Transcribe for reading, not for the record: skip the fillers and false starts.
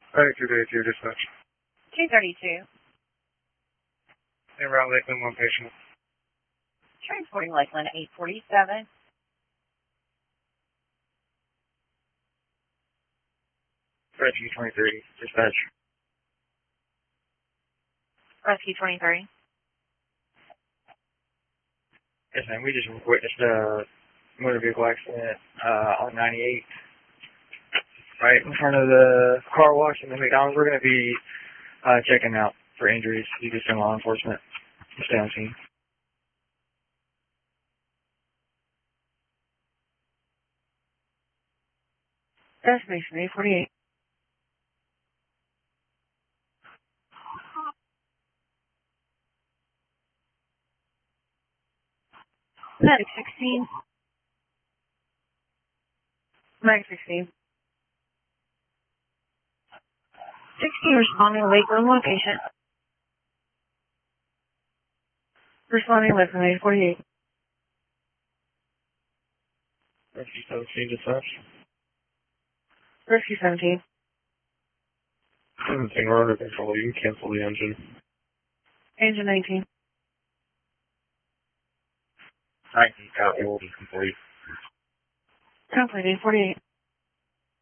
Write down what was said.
232 dispatch. 232. En route Lakeland, one patient. Transporting Lakeland 847. Rescue 23, dispatch. Rescue 23. Yes, ma'am. We just witnessed a motor vehicle accident on 98, right in front of the car wash in the McDonald's. We're going to be checking out for injuries. You just send law enforcement to stay on scene. Destination 848. Medic 16. Medic 16. 16 responding to Lakeland location. Responding Lakeland 848. Rescue 17, dispatch. Rescue 17. Everything we're under control. You can cancel the engine. Engine 19. 19, copy. Will be complete. Complete 848.